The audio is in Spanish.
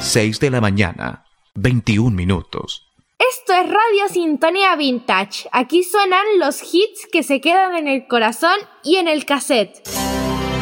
6 de la mañana, 21 minutos. Esto es Radio Sintonía Vintage. Aquí suenan los hits que se quedan en el corazón y en el cassette.